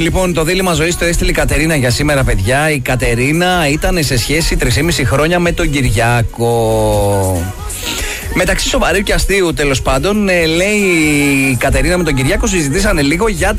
Λοιπόν, το δίλημμα ζωής το έστειλε η Κατερίνα για σήμερα, παιδιά. Η Κατερίνα ήταν σε σχέση 3,5 χρόνια με τον Κυριάκο. Μεταξύ σοβαρού και αστείου, τέλος πάντων, λέει η Κατερίνα με τον Κυριάκο, συζητήσανε λίγο για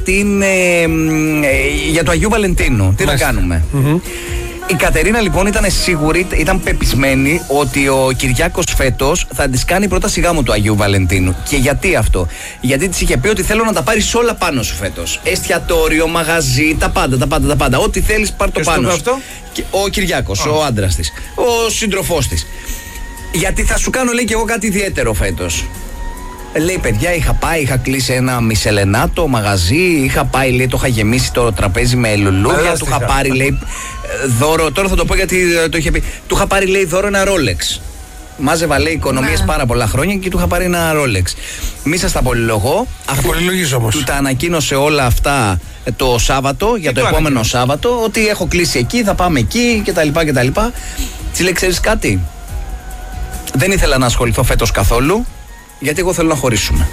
το Αγίου Βαλεντίνου. Τι θα κάνουμε. Η Κατερίνα λοιπόν ήταν σίγουρη, ήταν πεπισμένη ότι ο Κυριάκος φέτος θα της κάνει πρόταση γάμου του Αγίου Βαλεντίνου. Και γιατί αυτό? Γιατί της είχε πει ότι θέλω να τα πάρεις όλα πάνω σου φέτος. Εστιατόριο, μαγαζί, τα πάντα. Ό,τι θέλεις πάρ' το πάνω σου. Ο Κυριάκος, ο άντρας της, ο σύντροφός της. Γιατί θα σου κάνω, λέει, και εγώ κάτι ιδιαίτερο φέτος. Λέει, παιδιά, είχα κλείσει ένα μισελενάτο μαγαζί, είχα πάει, λέει, το είχα γεμίσει το τραπέζι με λουλούδια, του είχα πάρει, λέει, δώρο, τώρα θα το πω γιατί το είχε πει, του είχα πάρει, λέει, δώρο ένα Rolex. Μάζευα, λέει, οικονομίες πάρα πολλά χρόνια και του είχα πάρει ένα Rolex. Μη σας τα πολυλογώ, αφού του τα ανακοίνωσε όλα αυτά το Σάββατο, για το επόμενο Σάββατο, ότι έχω κλείσει εκεί, θα πάμε εκεί κτλ. Τη λέει, ξέρεις κάτι? Δεν ήθελα να ασχοληθώ φέτος καθόλου, γιατί εγώ θέλω να χωρίσουμε.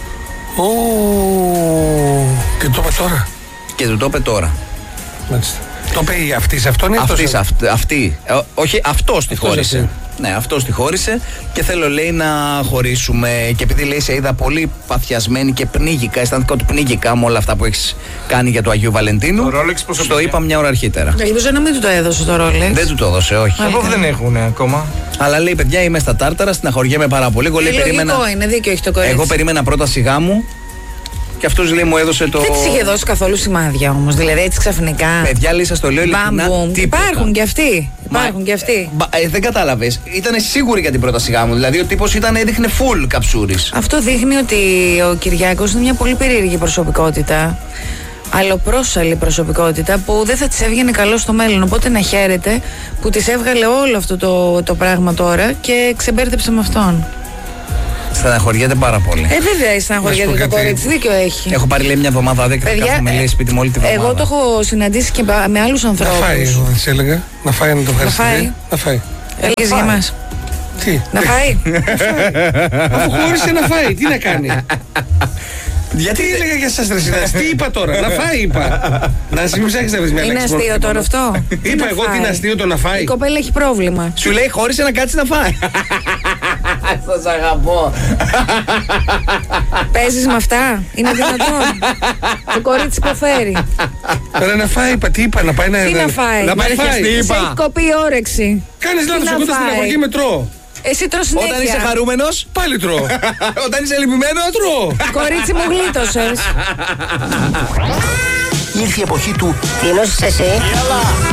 Και το είπε τώρα. Και του το είπε τώρα. Μάλιστα. Το είπε η αυτή σε αυτόν ή αυτή. Όχι, αυτός τη χώρισε. Ναι, αυτός τη χώρισε και θέλω, λέει, να χωρίσουμε. Και επειδή, λέει, σε είδα πολύ παθιασμένη και πνίγηκα, αισθάνθηκα ότι πνίγηκα με όλα αυτά που έχεις κάνει για το Αγίου Βαλεντίνου. Το είπα μια ώρα αρχίτερα. Ελπίζω να μην του το έδωσε το Rolex. Δεν του το έδωσε, όχι. Εγώ δεν έχουν ακόμα. Αλλά, λέει, παιδιά, είμαι στα τάρταρα, στεναχωριέμαι πάρα πολύ. Είναι δίκιο, έχει το κορίτσι. Εγώ περίμενα πρόταση γάμου. Και αυτός, λέει, μου έδωσε το. Δεν της είχε δώσει καθόλου σημάδια όμως. Δηλαδή, έτσι ξαφνικά. Παιδιά, λέει, σας το λέω ειλικρινά. Υπάρχουν και αυτοί. Δεν κατάλαβες. Ήταν σίγουρη για την πρόταση γάμου. Δηλαδή, ο τύπος έδειχνε full καψούρης. Αυτό δείχνει ότι ο Κυριάκος είναι μια πολύ περίεργη προσωπικότητα. Αλλοπρόσαλη προσωπικότητα που δεν θα της έβγαινε καλό στο μέλλον. Οπότε να χαίρεται που της έβγαλε όλο αυτό το πράγμα τώρα και ξεμπέρδεψε με αυτόν. Στεναχωριέται πάρα πολύ. Βέβαια, στεναχωριέται το κορίτσι, δίκιο έχει. Έχω πάρει, λέει, μια εβδομάδα άδεια και κάθομαι, λέει, σπίτι μου όλη τη βδομάδα. Εγώ το έχω συναντήσει και με άλλους ανθρώπους. Να φάει, εγώ δεν της έλεγα. Να φάει, να το ευχαριστήσει. Να φάει. Έλεγες για μας. Τι? Να φάει. Αφού χώρισε να φάει, τι να κάνει? Γιατί έλεγα για σας, τι είπα τώρα? Να φάει, είπα. Να συμμετέχεις να βρεις μια λέξη. Είναι αστείο τώρα αυτό? Είπα εγώ ότι είναι αστείο το να φάει. Η κοπέλα έχει πρόβλημα. Σου λέει, χώρισε να κάτσει να φάει. Σας αγαπώ. Παίζεις με αυτά? Είναι δυνατόν? Το κορίτσι υποφέρει. Τώρα να φάει, είπα, τι είπα, να πάει να. Τι να φάει? Να πάει, σε έχει κοπεί η όρεξη. Κάνεις λάθος, εγώ τα στεναχωριέμαι, τρώω. Εσύ τρως συνέχεια. Όταν είσαι χαρούμενος, πάλι τρώω. Όταν είσαι λυπημένος, τρώω. Κορίτσι μου, γλίτωσες. Ήρθε η εποχή του. Τι νόσησες εσύ?